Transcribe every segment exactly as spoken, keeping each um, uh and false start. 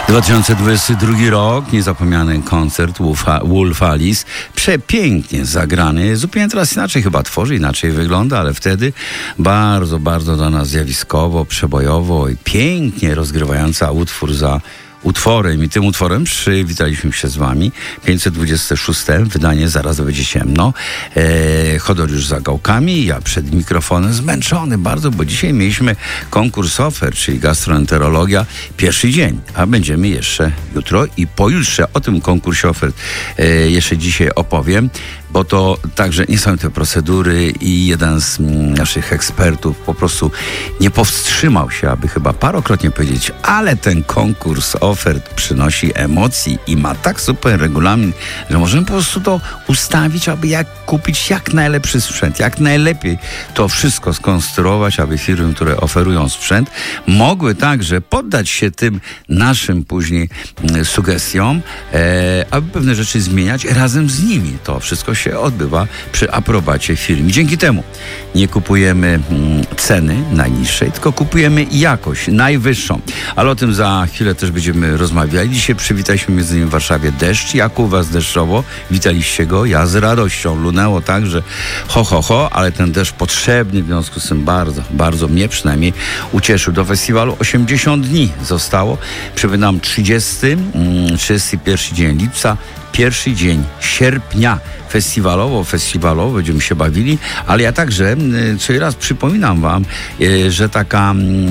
dwa tysiące dwudziesty drugi rok, niezapomniany koncert Wolf Alice, przepięknie zagrany, zupełnie teraz inaczej chyba tworzy, inaczej wygląda, ale wtedy bardzo, bardzo dla nas zjawiskowo, przebojowo i pięknie rozgrywająca utwór za utworem i tym utworem przywitaliśmy się z wami. pięćset dwudzieste szóste wydanie Zaraz będzie ciemno. E, Chodor już za gałkami, ja przed mikrofonem zmęczony bardzo, bo dzisiaj mieliśmy konkurs ofert, czyli gastroenterologia, pierwszy dzień, a będziemy jeszcze jutro i pojutrze o tym konkursie ofert e, jeszcze dzisiaj opowiem, bo to także niesamowite procedury i jeden z naszych ekspertów po prostu nie powstrzymał się, aby chyba parokrotnie powiedzieć, ale ten konkurs ofert przynosi emocji i ma tak super regulamin, że możemy po prostu to ustawić, aby jak kupić jak najlepszy sprzęt, jak najlepiej to wszystko skonstruować, aby firmy, które oferują sprzęt, mogły także poddać się tym naszym później sugestiom, e, aby pewne rzeczy zmieniać razem z nimi. To wszystko się odbywa przy aprobacie firm. Dzięki temu nie kupujemy mm, ceny najniższej, tylko kupujemy jakość najwyższą. Ale o tym za chwilę też będziemy rozmawiali. Dzisiaj przywitaliśmy między innymi w Warszawie deszcz. Jak u was deszczowo? Witaliście go? Ja z radością. Lunęło tak, że ho, ho, ho, ale ten deszcz potrzebny, w związku z tym bardzo, bardzo mnie przynajmniej ucieszył. Do festiwalu osiemdziesiąt dni zostało. Przypominam trzydziesty, trzydziesty pierwszy dzień lipca, pierwszy dzień sierpnia. Festiwalowo, festiwalowo będziemy się bawili, ale ja także co raz przypominam wam, że taka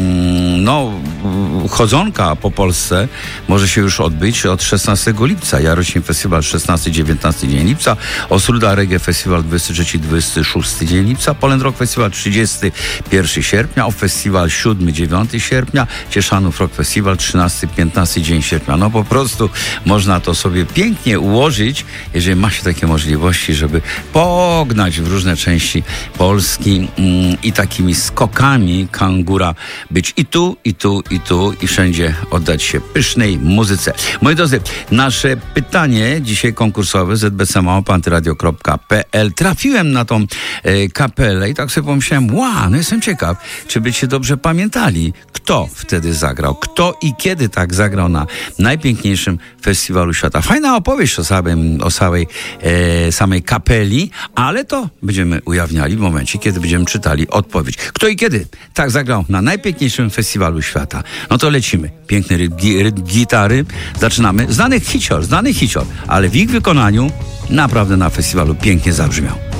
no chodzonka po Polsce może się już odbyć od szesnastego lipca. Jarośni Festiwal szesnasty dziewiętnasty dzień lipca, Osruda Reggae Festiwal dwudziesty trzeci dwudziesty szósty dzień lipca, Poland Rock Festiwal trzydziesty pierwszy sierpnia, Off Festiwal siódmy dziewiąty sierpnia, Cieszanów Rock Festiwal trzynasty piętnasty dzień sierpnia. No po prostu można to sobie pięknie ułożyć, jeżeli ma się takie możliwości, żeby pognać w różne części Polski mm, i takimi skokami kangura być i tu, i tu, i tu, i wszędzie oddać się pysznej muzyce. Moi drodzy, nasze pytanie dzisiaj konkursowe z b c małpa antyradio kropka p l. Trafiłem na tą e, kapelę i tak sobie pomyślałem, wow, no jestem ciekaw, czy byście dobrze pamiętali, kto wtedy zagrał, kto i kiedy tak zagrał na najpiękniejszym festiwalu świata. Fajna opowieść o, samym, o całej e, samej kapeli, ale to będziemy ujawniali w momencie, kiedy będziemy czytali odpowiedź. Kto i kiedy tak zagrał na najpiękniejszym festiwalu świata. No to lecimy. Piękny rytm, rytm gitary. Zaczynamy. Znany hicior, znany hicior, ale w ich wykonaniu naprawdę na festiwalu pięknie zabrzmiał.